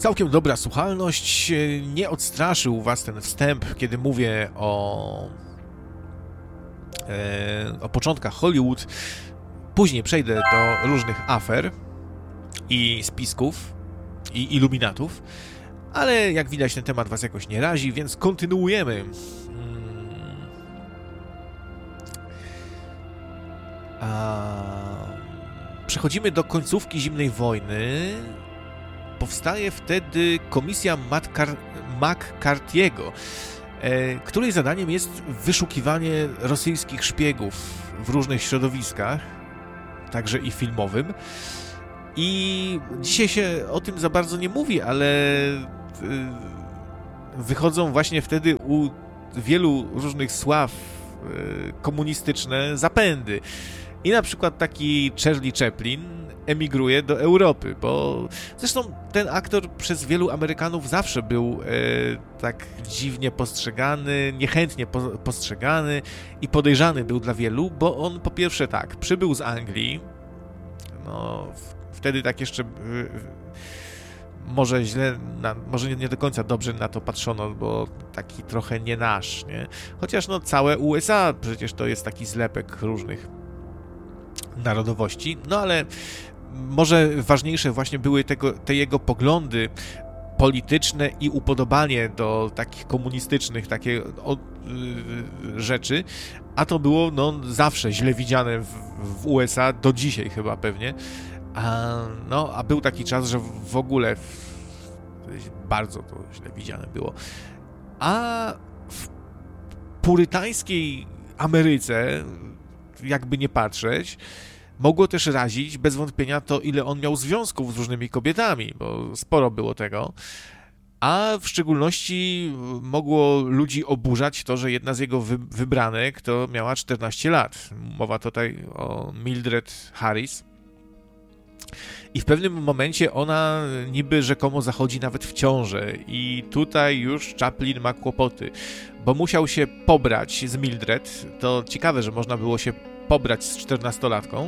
Całkiem dobra słuchalność. Nie odstraszył was ten wstęp, kiedy mówię o początkach Hollywood. Później przejdę do różnych afer i spisków i iluminatów, ale jak widać ten temat was jakoś nie razi, więc kontynuujemy. Przechodzimy do końcówki zimnej wojny. Powstaje wtedy komisja McCarthy'ego, której zadaniem jest wyszukiwanie rosyjskich szpiegów w różnych środowiskach, także i filmowym. I dzisiaj się o tym za bardzo nie mówi, ale wychodzą właśnie wtedy u wielu różnych sław komunistyczne zapędy. I na przykład taki Charlie Chaplin emigruje do Europy, bo zresztą ten aktor przez wielu Amerykanów zawsze był tak dziwnie postrzegany, niechętnie postrzegany i podejrzany był dla wielu, bo on po pierwsze tak, przybył z Anglii, no wtedy tak jeszcze może źle, może nie do końca dobrze na to patrzono, bo taki trochę nie nasz, nie? Chociaż no całe USA przecież to jest taki zlepek różnych narodowości, no ale może ważniejsze właśnie były te jego poglądy polityczne i upodobanie do takich komunistycznych rzeczy, a to było no zawsze źle widziane w USA, do dzisiaj chyba pewnie, a był taki czas, że w ogóle bardzo to źle widziane było, a w purytańskiej Ameryce, jakby nie patrzeć, mogło też razić bez wątpienia to, ile on miał związków z różnymi kobietami, bo sporo było tego, a w szczególności mogło ludzi oburzać to, że jedna z jego wybranek to miała 14 lat. Mowa tutaj o Mildred Harris. I w pewnym momencie ona niby rzekomo zachodzi nawet w ciążę i tutaj już Chaplin ma kłopoty, bo musiał się pobrać z Mildred. To ciekawe, że można było się pobrać z 14-latką,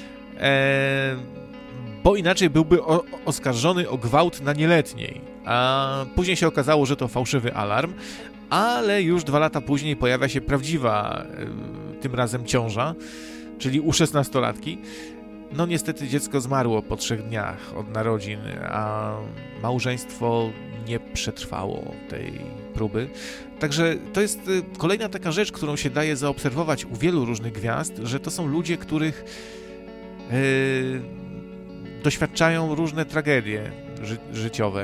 bo inaczej byłby oskarżony o gwałt na nieletniej, a później się okazało, że to fałszywy alarm, ale już 2 lata później pojawia się prawdziwa, tym razem ciąża, czyli u 16-latki. No niestety dziecko zmarło po 3 dniach od narodzin, a małżeństwo nie przetrwało tej próby. Także to jest kolejna taka rzecz, którą się daje zaobserwować u wielu różnych gwiazd, że to są ludzie, których doświadczają różne tragedie życiowe.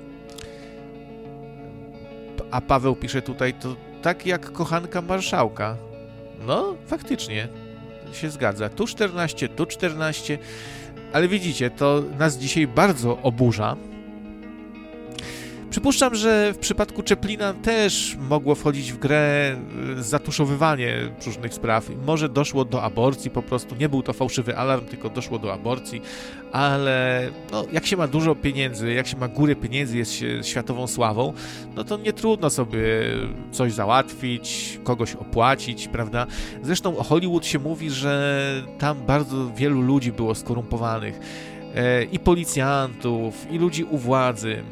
A Paweł pisze tutaj, to tak jak kochanka marszałka. No, faktycznie się zgadza. Tu 14, tu 14, ale widzicie, to nas dzisiaj bardzo oburza. Przypuszczam, że w przypadku Chaplina też mogło wchodzić w grę zatuszowywanie różnych spraw. Może doszło do aborcji po prostu. Nie był to fałszywy alarm, tylko doszło do aborcji. Ale no, jak się ma dużo pieniędzy, jak się ma górę pieniędzy, jest się światową sławą, no to nie trudno sobie coś załatwić, kogoś opłacić, prawda? Zresztą o Hollywood się mówi, że tam bardzo wielu ludzi było skorumpowanych. I policjantów, i ludzi u władzy.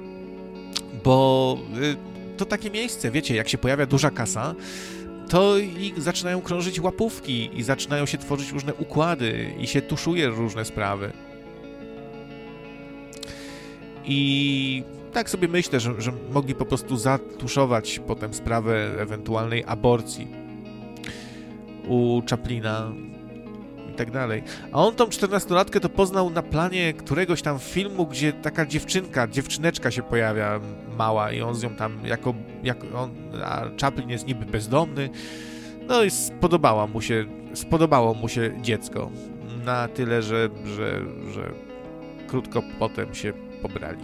Bo to takie miejsce, wiecie, jak się pojawia duża kasa, to i zaczynają krążyć łapówki i zaczynają się tworzyć różne układy i się tuszuje różne sprawy. I tak sobie myślę, że mogli po prostu zatuszować potem sprawę ewentualnej aborcji u Chaplina i tak dalej. A on tą 14-latkę to poznał na planie któregoś tam filmu, gdzie taka dziewczyneczka się pojawia mała i on z nią tam a Chaplin jest niby bezdomny. No i spodobało mu się dziecko. Na tyle, że krótko potem się pobrali.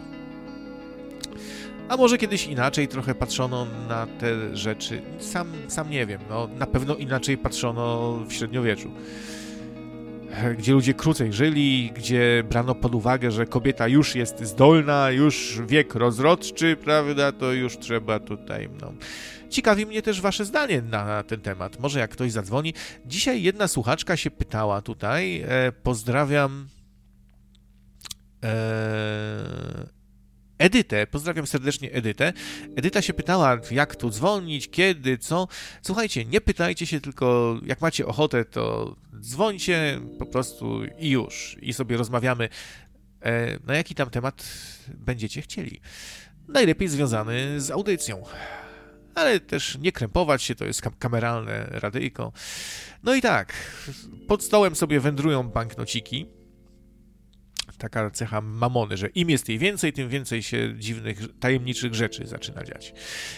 A może kiedyś inaczej trochę patrzono na te rzeczy. Sam nie wiem. No, na pewno inaczej patrzono w średniowieczu, gdzie ludzie krócej żyli, gdzie brano pod uwagę, że kobieta już jest zdolna, już wiek rozrodczy, prawda, to już trzeba tutaj, no. Ciekawi mnie też wasze zdanie na ten temat. Może jak ktoś zadzwoni. Dzisiaj jedna słuchaczka się pytała tutaj, pozdrawiam Edytę. Pozdrawiam serdecznie Edytę. Edyta się pytała, jak tu dzwonić, kiedy, co. Słuchajcie, nie pytajcie się, tylko jak macie ochotę, to dzwońcie po prostu i już. I sobie rozmawiamy, na jaki tam temat będziecie chcieli. Najlepiej związany z audycją. Ale też nie krępować się, to jest kameralne radyjko. No i tak, pod stołem sobie wędrują banknociki. Taka cecha mamony, że im jest jej więcej, tym więcej się dziwnych, tajemniczych rzeczy zaczyna dziać.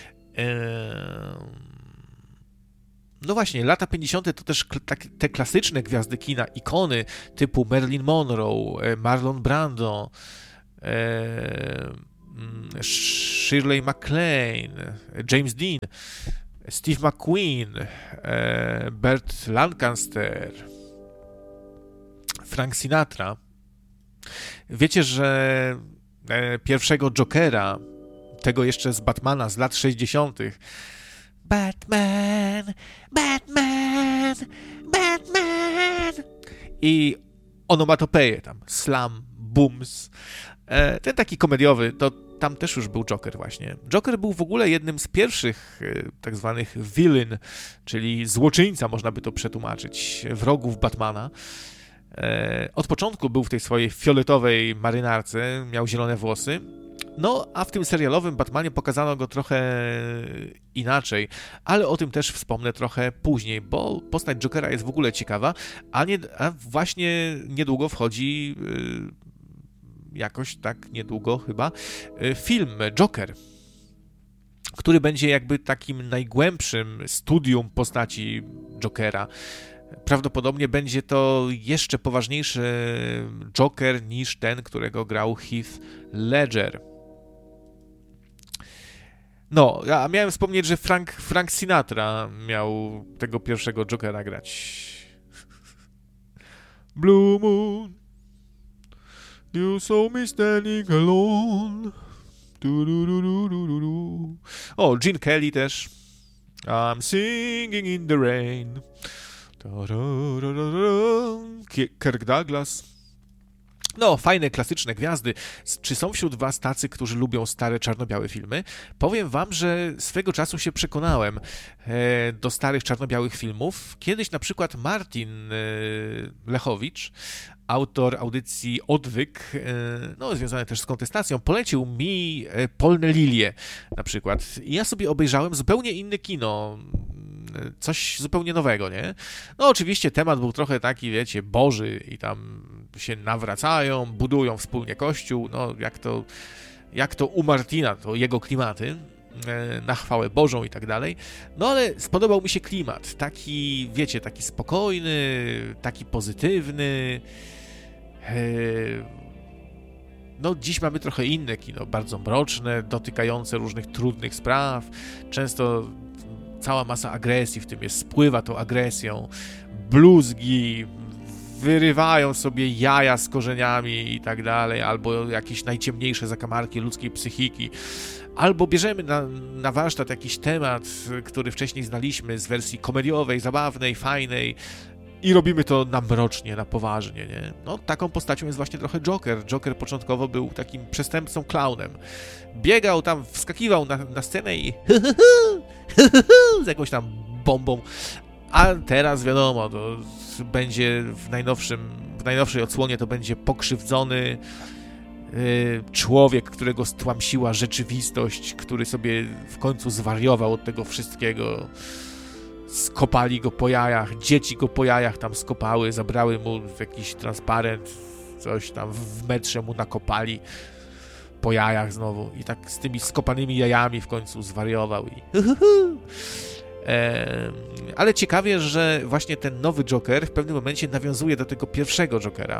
No właśnie, lata 50. to też te klasyczne gwiazdy kina, ikony typu Marilyn Monroe, Marlon Brando, Shirley MacLaine, James Dean, Steve McQueen, Burt Lancaster, Frank Sinatra. Wiecie, że pierwszego Jokera, tego jeszcze z Batmana z lat 60. Batman, Batman, Batman i onomatopeje tam, slam, booms. Ten taki komediowy, to tam też już był Joker właśnie. Joker był w ogóle jednym z pierwszych tak zwanych villain, czyli złoczyńca, można by to przetłumaczyć, wrogów Batmana. Od początku był w tej swojej fioletowej marynarce, miał zielone włosy, no a w tym serialowym Batmanie pokazano go trochę inaczej, ale o tym też wspomnę trochę później, bo postać Jokera jest w ogóle ciekawa, a właśnie niedługo wchodzi, jakoś tak niedługo chyba, film Joker, który będzie jakby takim najgłębszym studium postaci Jokera. Prawdopodobnie będzie to jeszcze poważniejszy Joker niż ten, którego grał Heath Ledger. No, ja miałem wspomnieć, że Frank Sinatra miał tego pierwszego Jokera grać. Blue moon, you saw me standing alone. O, Gene Kelly też. I'm singing in the rain. Kirk Douglas. No, fajne, klasyczne gwiazdy. Czy są wśród was tacy, którzy lubią stare, czarno-białe filmy? Powiem wam, że swego czasu się przekonałem do starych, czarno-białych filmów. Kiedyś na przykład Martin Lechowicz, autor audycji Odwyk, no, związany też z kontestacją, polecił mi Polne lilie na przykład. I ja sobie obejrzałem zupełnie inne kino, coś zupełnie nowego, nie? No oczywiście temat był trochę taki, wiecie, boży i tam się nawracają, budują wspólnie kościół, no jak to u Martina, to jego klimaty, na chwałę Bożą i tak dalej. No ale spodobał mi się klimat, taki, wiecie, taki spokojny, taki pozytywny. No dziś mamy trochę inne kino, bardzo mroczne, dotykające różnych trudnych spraw, często cała masa agresji w tym jest, spływa tą agresją, bluzgi, wyrywają sobie jaja z korzeniami i tak dalej, albo jakieś najciemniejsze zakamarki ludzkiej psychiki, albo bierzemy na warsztat jakiś temat, który wcześniej znaliśmy z wersji komediowej, zabawnej, fajnej i robimy to na mrocznie, na poważnie, nie? No taką postacią jest właśnie trochę Joker. Joker początkowo był takim przestępcą, klaunem. Biegał tam, wskakiwał na scenę i z jakąś tam bombą, a teraz wiadomo, to będzie w najnowszej odsłonie to będzie pokrzywdzony człowiek, którego stłamsiła rzeczywistość, który sobie w końcu zwariował od tego wszystkiego. Skopali go po jajach, dzieci go po jajach tam skopały, zabrały mu jakiś transparent, coś tam w metrze mu nakopali po jajach znowu i tak z tymi skopanymi jajami w końcu zwariował i ale ciekawie, że właśnie ten nowy Joker w pewnym momencie nawiązuje do tego pierwszego Jokera.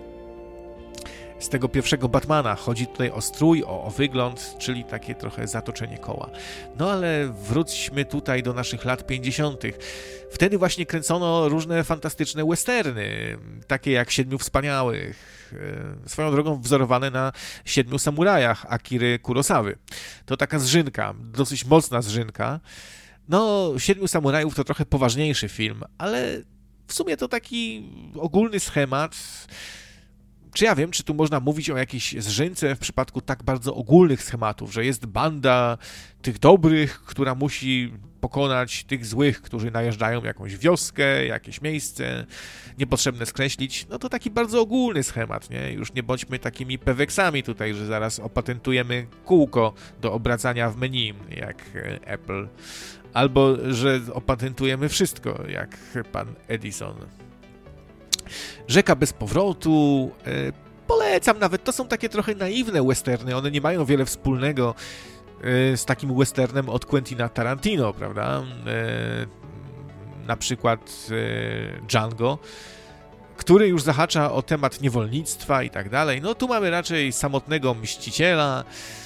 Z tego pierwszego Batmana. Chodzi tutaj o strój, o wygląd, czyli takie trochę zatoczenie koła. No ale wróćmy tutaj do naszych lat 50. Wtedy właśnie kręcono różne fantastyczne westerny, takie jak Siedmiu Wspaniałych, swoją drogą wzorowane na Siedmiu Samurajach Akiry Kurosawy. To taka zżynka, dosyć mocna zżynka. No, Siedmiu Samurajów to trochę poważniejszy film, ale w sumie to taki ogólny schemat. czy ja wiem, czy tu można mówić o jakiejś zżynce w przypadku tak bardzo ogólnych schematów, że jest banda tych dobrych, która musi pokonać tych złych, którzy najeżdżają jakąś wioskę, jakieś miejsce, niepotrzebne skreślić, no to taki bardzo ogólny schemat, nie? Już nie bądźmy takimi peweksami tutaj, że zaraz opatentujemy kółko do obracania w menu, jak Apple, albo że opatentujemy wszystko, jak pan Edison. Rzeka bez powrotu, polecam nawet, to są takie trochę naiwne westerny, one nie mają wiele wspólnego z takim westernem od Quentina Tarantino, prawda? Na przykład Django, który już zahacza o temat niewolnictwa i tak dalej. No tu mamy raczej samotnego mściciela,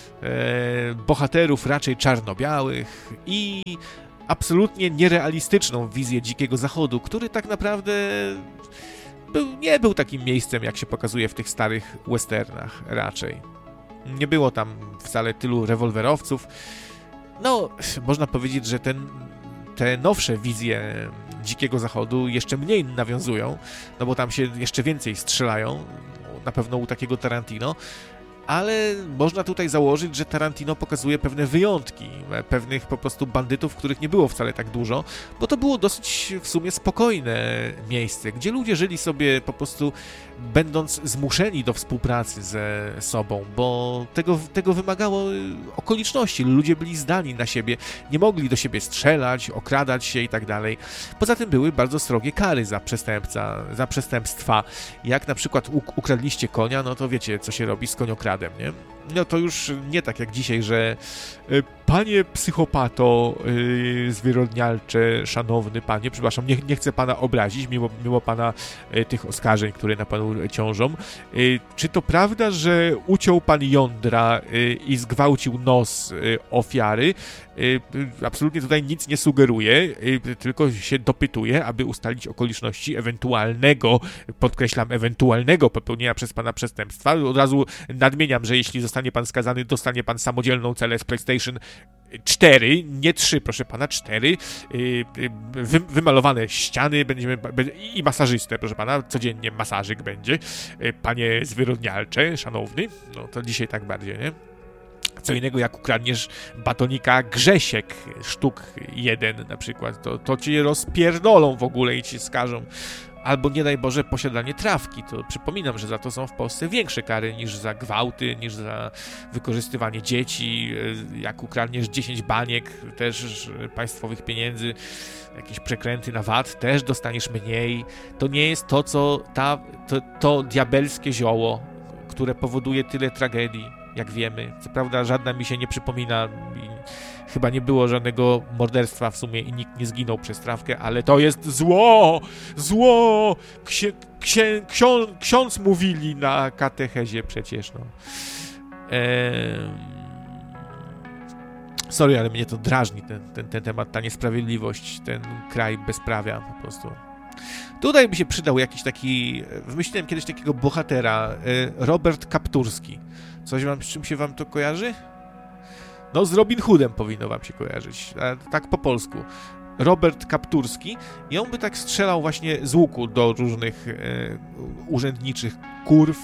bohaterów raczej czarno-białych i absolutnie nierealistyczną wizję Dzikiego Zachodu, który tak naprawdę nie był takim miejscem, jak się pokazuje w tych starych westernach raczej. Nie było tam wcale tylu rewolwerowców. No, można powiedzieć, że te nowsze wizje Dzikiego Zachodu jeszcze mniej nawiązują, no bo tam się jeszcze więcej strzelają, na pewno u takiego Tarantino, ale można tutaj założyć, że Tarantino pokazuje pewne wyjątki, pewnych po prostu bandytów, których nie było wcale tak dużo, bo to było dosyć w sumie spokojne miejsce, gdzie ludzie żyli sobie po prostu będąc zmuszeni do współpracy ze sobą, bo tego wymagało okoliczności, ludzie byli zdani na siebie, nie mogli do siebie strzelać, okradać się i tak dalej. Poza tym były bardzo srogie kary za przestępstwa. Jak na przykład ukradliście konia, no to wiecie, co się robi z koniokradem, nie? No to już nie tak jak dzisiaj, że panie psychopato zwyrodnialcze, szanowny panie, przepraszam, nie chcę pana obrazić, mimo pana tych oskarżeń, które na panu ciążą. Czy to prawda, że uciął pan jądra i zgwałcił nos ofiary? Absolutnie tutaj nic nie sugeruje, tylko się dopytuje, aby ustalić okoliczności ewentualnego, podkreślam, ewentualnego popełnienia przez pana przestępstwa. Od razu nadmieniam, że jeśli zostanie pan skazany, dostanie pan samodzielną celę z PlayStation 4, nie 3, proszę pana, 4, wymalowane ściany, i masażystę, proszę pana, codziennie masażyk będzie, panie zwyrodnialcze, szanowny, no to dzisiaj tak bardziej, nie? Co innego jak ukradniesz batonika Grzesiek, sztuk 1 na przykład, to cię rozpierdolą w ogóle i ci skażą. Albo nie daj Boże posiadanie trawki, to przypominam, że za to są w Polsce większe kary niż za gwałty, niż za wykorzystywanie dzieci. Jak ukradniesz 10 baniek też państwowych pieniędzy, jakieś przekręty na VAT, też dostaniesz mniej. To nie jest to, co to diabelskie zioło, które powoduje tyle tragedii, jak wiemy. Co prawda żadna mi się nie przypomina i chyba nie było żadnego morderstwa w sumie i nikt nie zginął przez trawkę, ale to jest zło! Zło! Ksiądz mówili na katechezie przecież, no. Sorry, ale mnie to drażni, ten temat, ta niesprawiedliwość, ten kraj bezprawia po prostu. Tutaj by się przydał jakiś taki, wymyśliłem kiedyś takiego bohatera, Robert Kapturski. Z czym się wam to kojarzy? No z Robin Hoodem powinno wam się kojarzyć, tak po polsku. Robert Kapturski i on by tak strzelał właśnie z łuku do różnych urzędniczych kurw,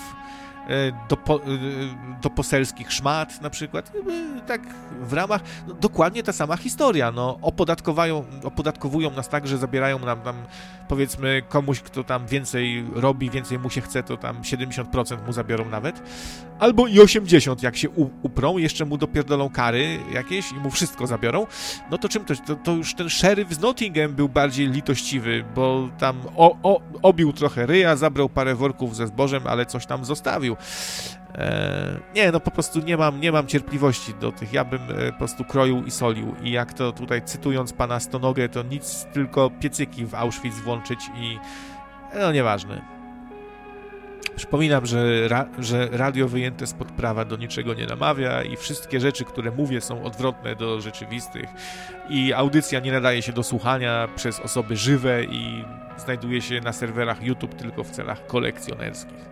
do poselskich szmat na przykład, tak w ramach, no, dokładnie ta sama historia, no, opodatkowują nas tak, że zabierają nam tam, powiedzmy, komuś, kto tam więcej robi, więcej mu się chce, to tam 70% mu zabiorą nawet, albo i 80%, jak się uprą, jeszcze mu dopierdolą kary jakieś i mu wszystko zabiorą, no to czym to już ten szeryf z Nottingham był bardziej litościwy, bo tam obił trochę ryja, zabrał parę worków ze zbożem, ale coś tam zostawił. Nie, no po prostu nie mam cierpliwości do tych, ja bym po prostu kroił i solił i jak to tutaj cytując pana Stonogę, to nic, tylko piecyki w Auschwitz włączyć i no nieważne. Przypominam, że radio wyjęte spod prawa do niczego nie namawia i wszystkie rzeczy, które mówię, są odwrotne do rzeczywistych i audycja nie nadaje się do słuchania przez osoby żywe i znajduje się na serwerach YouTube tylko w celach kolekcjonerskich.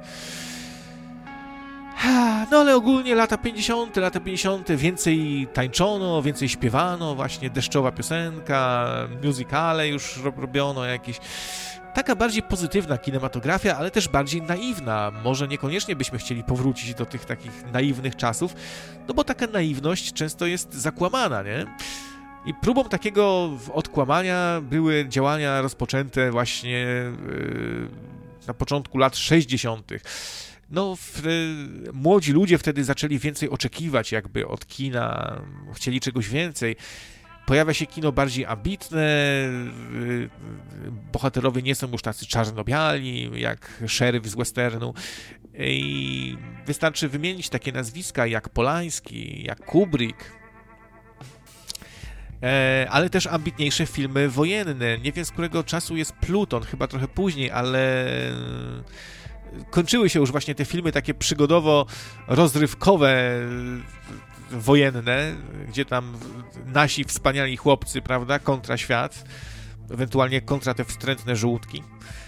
No ale ogólnie lata 50, więcej tańczono, więcej śpiewano, właśnie deszczowa piosenka, musicale już robiono jakieś. taka bardziej pozytywna kinematografia, ale też bardziej naiwna. Może niekoniecznie byśmy chcieli powrócić do tych takich naiwnych czasów, no bo taka naiwność często jest zakłamana, nie? I próbą takiego odkłamania były działania rozpoczęte właśnie na początku lat 60. No, młodzi ludzie wtedy zaczęli więcej oczekiwać jakby od kina, chcieli czegoś więcej. Pojawia się kino bardziej ambitne, bohaterowie nie są już tacy czarno-biali, jak szeryf z westernu. I wystarczy wymienić takie nazwiska jak Polański, jak Kubrick, ale też ambitniejsze filmy wojenne. Nie wiem, z którego czasu jest Pluton, chyba trochę później, ale kończyły się już właśnie te filmy takie przygodowo-rozrywkowe, wojenne, gdzie tam nasi wspaniali chłopcy, prawda, kontra świat, ewentualnie kontra te wstrętne żółtki.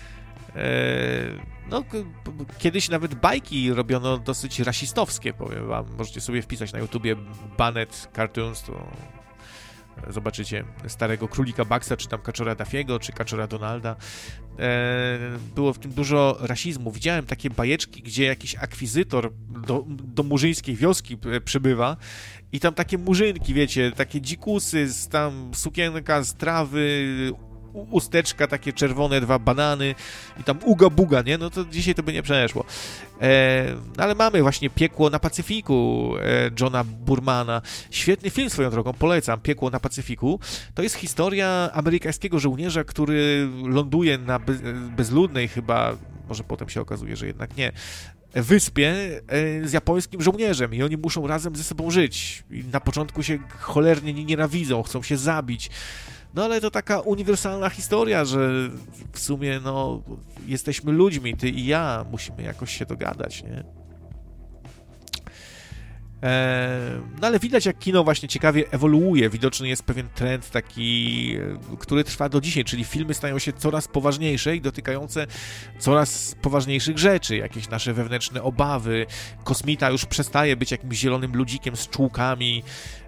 No, kiedyś nawet bajki robiono dosyć rasistowskie, powiem wam. Możecie sobie wpisać na YouTubie Banned Cartoons, to zobaczycie starego królika Bucksa, czy tam kaczora Daffiego, czy kaczora Donalda. Było w tym dużo rasizmu. Widziałem takie bajeczki, gdzie jakiś akwizytor do murzyńskiej wioski przybywa i tam takie murzynki, wiecie, takie dzikusy, tam sukienka z trawy, usteczka, takie czerwone, 2 banany i tam uga buga, nie? No to dzisiaj to by nie przeszło. Ale mamy właśnie Piekło na Pacyfiku Johna Burmana. Świetny film swoją drogą, polecam. Piekło na Pacyfiku. To jest historia amerykańskiego żołnierza, który ląduje na bezludnej chyba, może potem się okazuje, że jednak nie, wyspie z japońskim żołnierzem i oni muszą razem ze sobą żyć. I na początku się cholernie nienawidzą, chcą się zabić. No ale to taka uniwersalna historia, że w sumie no jesteśmy ludźmi, ty i ja, musimy jakoś się dogadać, nie? No ale widać, jak kino właśnie ciekawie ewoluuje. Widoczny jest pewien trend taki, który trwa do dzisiaj, czyli filmy stają się coraz poważniejsze i dotykające coraz poważniejszych rzeczy, jakieś nasze wewnętrzne obawy. Kosmita już przestaje być jakimś zielonym ludzikiem z czułkami.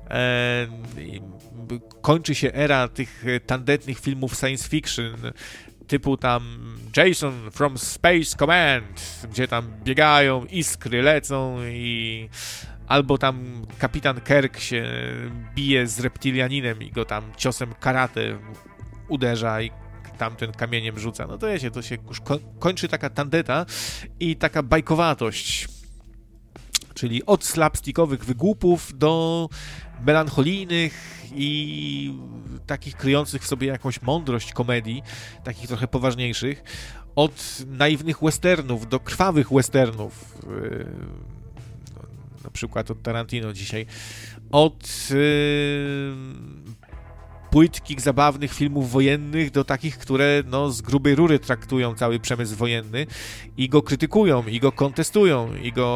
Kończy się era tych tandetnych filmów science fiction, typu tam Jason from Space Command, gdzie tam biegają, iskry lecą i albo tam kapitan Kirk się bije z reptilianinem i go tam ciosem karate uderza i tamten kamieniem rzuca. No to wiecie, to się już kończy taka tandeta i taka bajkowatość, czyli od slapstickowych wygłupów do melancholijnych i takich kryjących w sobie jakąś mądrość komedii, takich trochę poważniejszych, od naiwnych westernów do krwawych westernów, na przykład od Tarantino dzisiaj, od płytkich, zabawnych filmów wojennych do takich, które no, z grubej rury traktują cały przemysł wojenny i go krytykują, i go kontestują,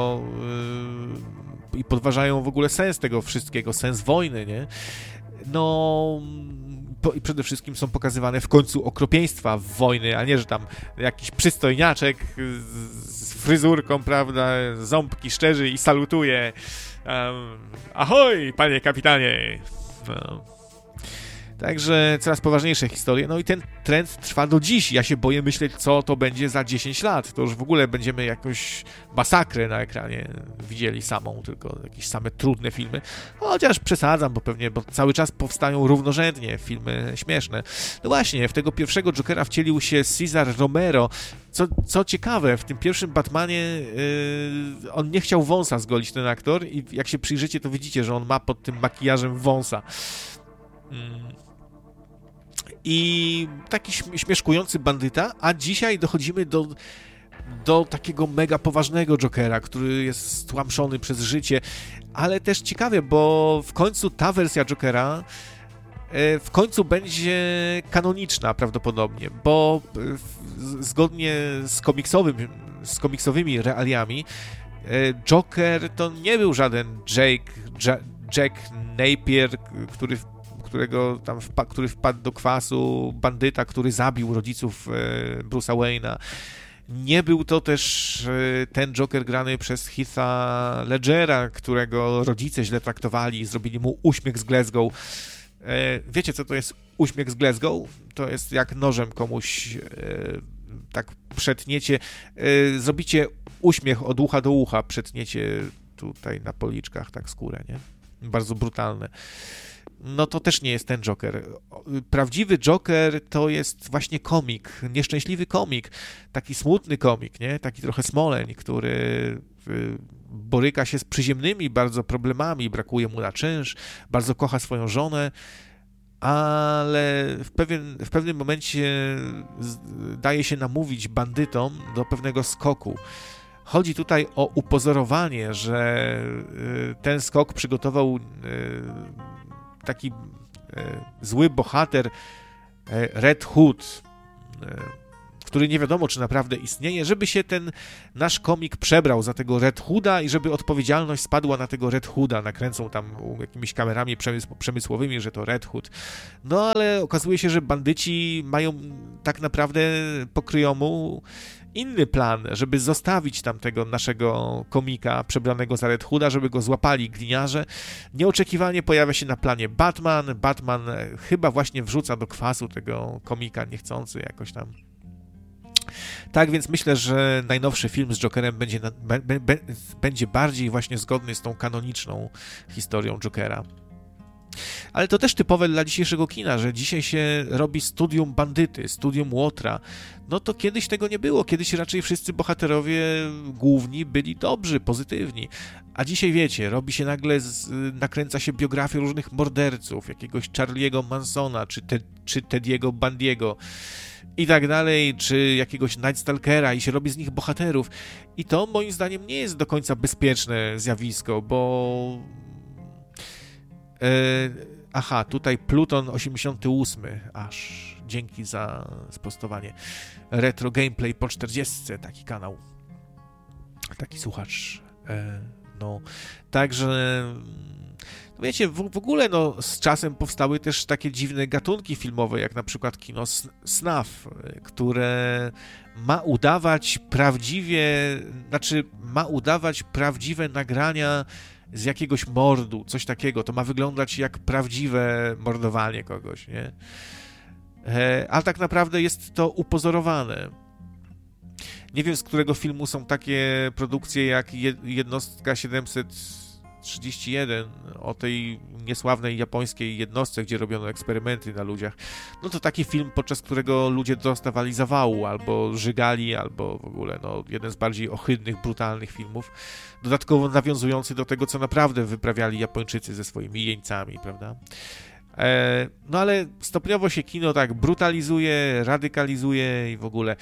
i podważają w ogóle sens tego wszystkiego, sens wojny, nie? No i przede wszystkim są pokazywane w końcu okropieństwa wojny, a nie, że tam jakiś przystojniaczek z fryzurką, prawda, ząbki szczerzy i salutuje. Ahoj, panie kapitanie! No. Także coraz poważniejsze historie. No i ten trend trwa do dziś. Ja się boję myśleć, co to będzie za 10 lat. To już w ogóle będziemy jakąś masakrę na ekranie widzieli samą, tylko jakieś same trudne filmy. Chociaż przesadzam, bo cały czas powstają równorzędnie filmy śmieszne. No właśnie, w tego pierwszego Jokera wcielił się Cesar Romero. Co ciekawe, w tym pierwszym Batmanie on nie chciał wąsa zgolić, ten aktor, i jak się przyjrzycie, to widzicie, że on ma pod tym makijażem wąsa. I taki śmieszkujący bandyta, a dzisiaj dochodzimy do takiego mega poważnego Jokera, który jest stłamszony przez życie, ale też ciekawie, bo w końcu ta wersja Jokera w końcu będzie kanoniczna prawdopodobnie, bo zgodnie z komiksowymi realiami Joker to nie był żaden Jack Napier, który wpadł do kwasu, bandyta, który zabił rodziców Bruce'a Wayne'a. Nie był to też ten Joker grany przez Heatha Ledgera, którego rodzice źle traktowali i zrobili mu uśmiech z Glasgow. Wiecie, co to jest uśmiech z Glasgow? To jest jak nożem komuś tak przetniecie, zrobicie uśmiech od ucha do ucha, przetniecie tutaj na policzkach tak skórę, nie? Bardzo brutalne. No to też nie jest ten Joker. Prawdziwy Joker to jest właśnie komik, nieszczęśliwy komik, taki smutny komik, nie? Taki trochę Smoleń, który boryka się z przyziemnymi bardzo problemami, brakuje mu na czynsz, bardzo kocha swoją żonę, ale w pewnym momencie daje się namówić bandytom do pewnego skoku. Chodzi tutaj o upozorowanie, że ten skok przygotował taki zły bohater Red Hood, który nie wiadomo, czy naprawdę istnieje, żeby się ten nasz komik przebrał za tego Red Hooda i żeby odpowiedzialność spadła na tego Red Hooda. Nakręcą tam jakimiś kamerami przemysłowymi, że to Red Hood. No ale okazuje się, że bandyci mają tak naprawdę pokryjomu inny plan, żeby zostawić tamtego naszego komika przebranego za Red Hooda, żeby go złapali gliniarze. Nieoczekiwanie pojawia się na planie Batman. Batman chyba właśnie wrzuca do kwasu tego komika niechcący jakoś tam. Tak więc myślę, że najnowszy film z Jokerem będzie bardziej właśnie zgodny z tą kanoniczną historią Jokera. Ale to też typowe dla dzisiejszego kina, że dzisiaj się robi studium bandyty, studium łotra. No to kiedyś tego nie było, kiedyś raczej wszyscy bohaterowie główni byli dobrzy, pozytywni. A dzisiaj wiecie, robi się nagle, nakręca się biografię różnych morderców, jakiegoś Charlie'ego Mansona, czy Tediego Bundy'ego i tak dalej, czy jakiegoś Night Stalkera i się robi z nich bohaterów. I to moim zdaniem nie jest do końca bezpieczne zjawisko, bo... Aha, tutaj Pluton 88, aż dzięki za sprostowanie. Retro Gameplay po 40, taki kanał, taki słuchacz. No, także wiecie, w ogóle no, z czasem powstały też takie dziwne gatunki filmowe, jak na przykład kino snuff, które ma udawać prawdziwe nagrania z jakiegoś mordu, coś takiego. To ma wyglądać jak prawdziwe mordowanie kogoś, nie? A tak naprawdę jest to upozorowane. Nie wiem, z którego filmu są takie produkcje jak Jednostka 731, o tej niesławnej japońskiej jednostce, gdzie robiono eksperymenty na ludziach. No to taki film, podczas którego ludzie dostawali zawału, albo żygali, albo w ogóle no, jeden z bardziej ohydnych, brutalnych filmów, dodatkowo nawiązujący do tego, co naprawdę wyprawiali Japończycy ze swoimi jeńcami, prawda? No ale stopniowo się kino tak brutalizuje, radykalizuje i w ogóle.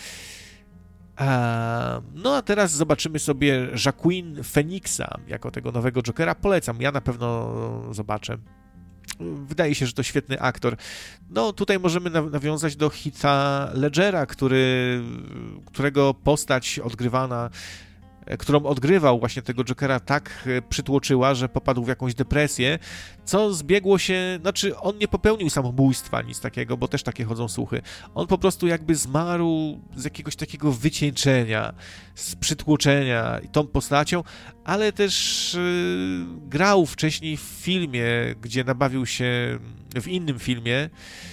No a teraz zobaczymy sobie Joaquin Phoenixa jako tego nowego Jokera. Polecam, ja na pewno zobaczę. Wydaje się, że to świetny aktor. No tutaj możemy nawiązać do Heatha Ledgera, którego postać którą odgrywał właśnie tego Jokera, tak przytłoczyła, że popadł w jakąś depresję, co zbiegło się, znaczy on nie popełnił samobójstwa, nic takiego, bo też takie chodzą słuchy. On po prostu jakby zmarł z jakiegoś takiego wycieńczenia, z przytłoczenia tą postacią, ale też grał wcześniej w filmie, gdzie nabawił się, w innym filmie,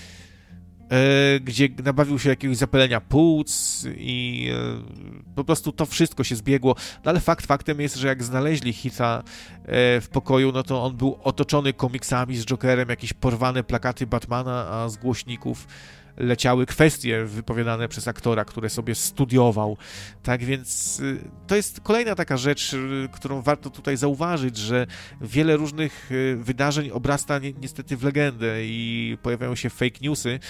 gdzie nabawił się jakiegoś zapalenia płuc i po prostu to wszystko się zbiegło. No ale faktem jest, że jak znaleźli Heatha w pokoju, no to on był otoczony komiksami z Jokerem, jakieś porwane plakaty Batmana, a z głośników leciały kwestie wypowiadane przez aktora, które sobie studiował. Tak więc to jest kolejna taka rzecz, którą warto tutaj zauważyć, że wiele różnych wydarzeń obrasta niestety w legendę i pojawiają się fake newsy.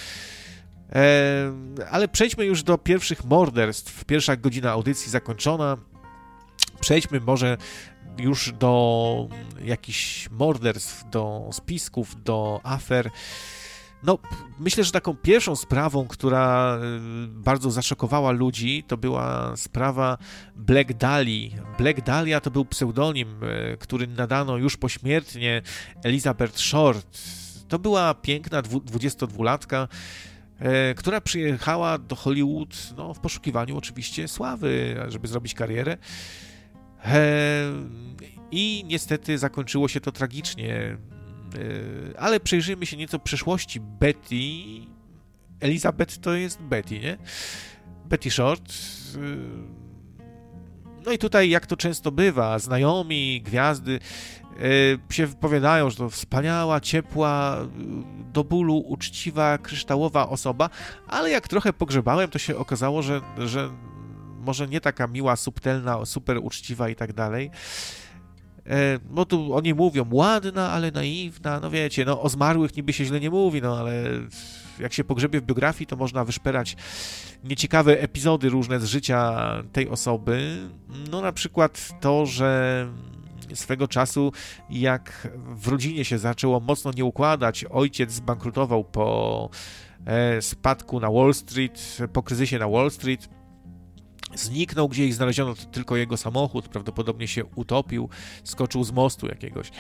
Ale przejdźmy już do pierwszych morderstw. Pierwsza godzina audycji zakończona. Przejdźmy może już do jakichś morderstw, do spisków, do afer. No, myślę, że taką pierwszą sprawą, która bardzo zaszokowała ludzi, to była sprawa Black Dahlia. Black Dahlia to był pseudonim, który nadano już pośmiertnie Elizabeth Short. To była piękna 22-latka, która przyjechała do Hollywood no, w poszukiwaniu oczywiście sławy, żeby zrobić karierę. I niestety zakończyło się to tragicznie. Ale przyjrzyjmy się nieco przeszłości Betty. Elizabeth to jest Betty, nie? Betty Short. No i tutaj, jak to często bywa, znajomi, gwiazdy się wypowiadają, że to wspaniała, ciepła, do bólu uczciwa, kryształowa osoba, ale jak trochę pogrzebałem, to się okazało, że może nie taka miła, subtelna, super uczciwa i tak dalej. No tu oni mówią, ładna, ale naiwna, no wiecie, no o zmarłych niby się źle nie mówi, no ale jak się pogrzebie w biografii, to można wyszperać nieciekawe epizody różne z życia tej osoby. No na przykład to, że swego czasu, jak w rodzinie się zaczęło mocno nie układać, ojciec zbankrutował po spadku na Wall Street, po kryzysie na Wall Street, zniknął gdzieś, znaleziono tylko jego samochód, prawdopodobnie się utopił, skoczył z mostu jakiegoś.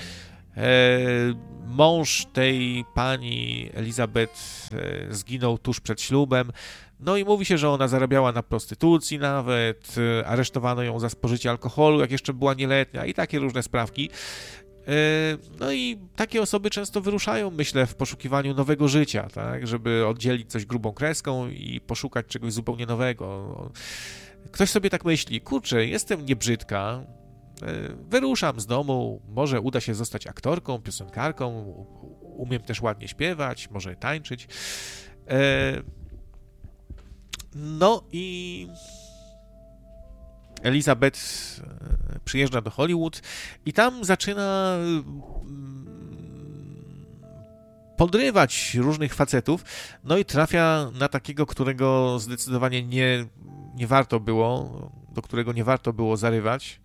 Mąż tej pani Elizabeth zginął tuż przed ślubem, no i mówi się, że ona zarabiała na prostytucji nawet, aresztowano ją za spożycie alkoholu, jak jeszcze była nieletnia i takie różne sprawki. No i takie osoby często wyruszają, myślę, w poszukiwaniu nowego życia, tak, żeby oddzielić coś grubą kreską i poszukać czegoś zupełnie nowego. Ktoś sobie tak myśli, kurczę, jestem niebrzydka, wyruszam z domu, może uda się zostać aktorką, piosenkarką, umiem też ładnie śpiewać, może tańczyć. No i Elizabeth przyjeżdża do Hollywood i tam zaczyna podrywać różnych facetów, no i trafia na takiego, którego zdecydowanie nie warto było, do którego nie warto było zarywać.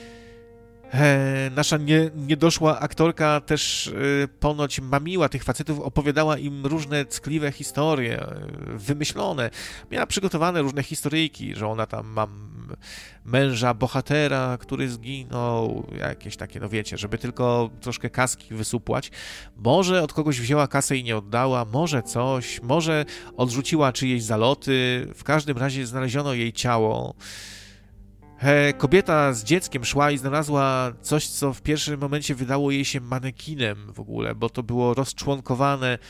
Nasza niedoszła aktorka też ponoć mamiła tych facetów, opowiadała im różne ckliwe historie, wymyślone. Miała przygotowane różne historyjki, że ona tam ma męża bohatera, który zginął, jakieś takie, no wiecie, żeby tylko troszkę kaski wysupłać. Może od kogoś wzięła kasę i nie oddała, może coś, może odrzuciła czyjeś zaloty. W każdym razie znaleziono jej ciało. Kobieta z dzieckiem szła i znalazła coś, co w pierwszym momencie wydało jej się manekinem w ogóle, bo to było rozczłonkowane,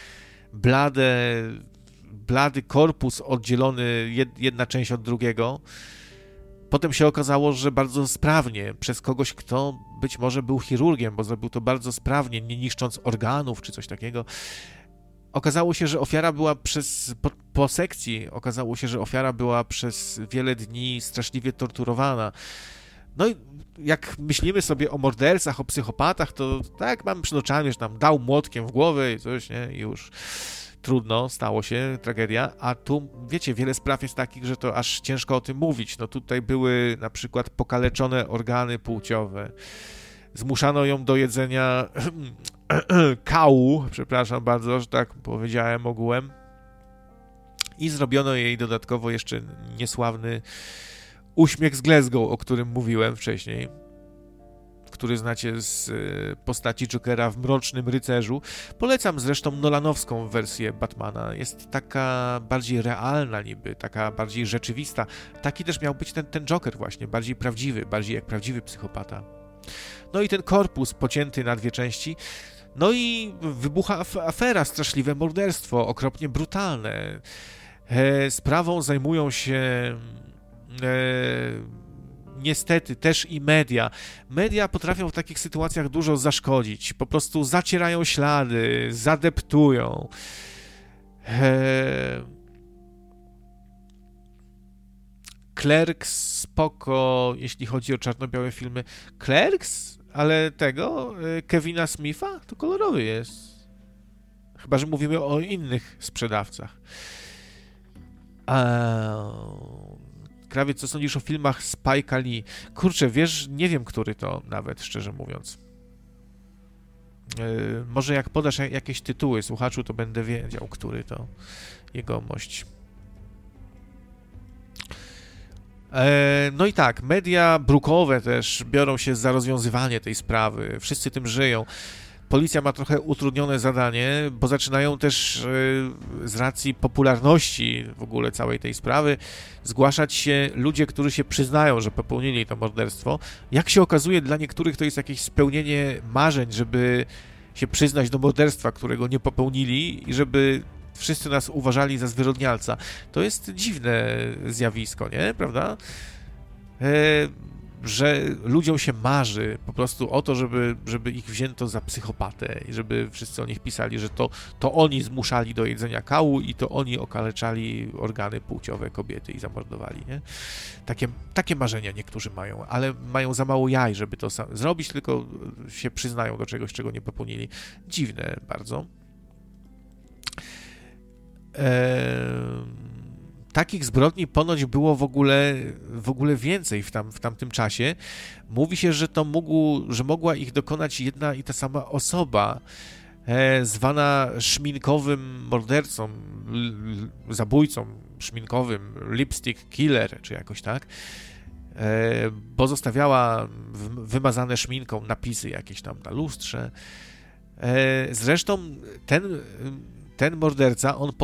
blady korpus oddzielony jedna część od drugiego. Potem się okazało, że bardzo sprawnie, przez kogoś, kto być może był chirurgiem, bo zrobił to bardzo sprawnie, nie niszcząc organów czy coś takiego. Okazało się, że ofiara była po sekcji, okazało się, że ofiara była przez wiele dni straszliwie torturowana. No i jak myślimy sobie o mordercach, o psychopatach, to tak mamy przed oczami, że nam dał młotkiem w głowę i coś, nie, i już trudno, stało się, tragedia, a tu, wiecie, wiele spraw jest takich, że to aż ciężko o tym mówić. No tutaj były na przykład pokaleczone organy płciowe, zmuszano ją do jedzenia kału, przepraszam bardzo, że tak powiedziałem ogółem, i zrobiono jej dodatkowo jeszcze niesławny uśmiech z Glasgow, o którym mówiłem wcześniej, który znacie z postaci Jokera w Mrocznym Rycerzu. Polecam zresztą nolanowską wersję Batmana. Jest taka bardziej realna niby, taka bardziej rzeczywista. Taki też miał być ten Joker właśnie, bardziej prawdziwy, bardziej jak prawdziwy psychopata. No i ten korpus pocięty na dwie części. No i wybucha afera, straszliwe morderstwo, okropnie brutalne. Sprawą zajmują się niestety też i media. Media potrafią w takich sytuacjach dużo zaszkodzić. Po prostu zacierają ślady, zadeptują. Clerks spoko, jeśli chodzi o czarno-białe filmy. Clerks? Ale tego? Kevina Smitha? To kolorowy jest. Chyba że mówimy o innych sprzedawcach. Krawiec, co sądzisz o filmach Spike'a Lee? Kurczę, wiesz, nie wiem, który to nawet, szczerze mówiąc. Może jak podasz jakieś tytuły słuchaczu, to będę wiedział, który to jegomość. No i tak, media brukowe też biorą się za rozwiązywanie tej sprawy. Wszyscy tym żyją. Policja ma trochę utrudnione zadanie, bo zaczynają też z racji popularności w ogóle całej tej sprawy zgłaszać się ludzie, którzy się przyznają, że popełnili to morderstwo. Jak się okazuje, dla niektórych to jest jakieś spełnienie marzeń, żeby się przyznać do morderstwa, którego nie popełnili i żeby wszyscy nas uważali za zwyrodnialca. To jest dziwne zjawisko, nie? Prawda? Że ludziom się marzy po prostu o to, żeby ich wzięto za psychopatę i żeby wszyscy o nich pisali, że to oni zmuszali do jedzenia kału i to oni okaleczali organy płciowe kobiety i zamordowali, nie? Takie marzenia niektórzy mają, ale mają za mało jaj, żeby to zrobić, tylko się przyznają do czegoś, czego nie popełnili. Dziwne bardzo. Takich zbrodni ponoć było w ogóle więcej w tamtym czasie. Mówi się, że mogła ich dokonać jedna i ta sama osoba, zwana szminkowym mordercą, zabójcą szminkowym, lipstick killer, czy jakoś tak, bo zostawiała wymazane szminką napisy jakieś tam na lustrze. Zresztą ten morderca, on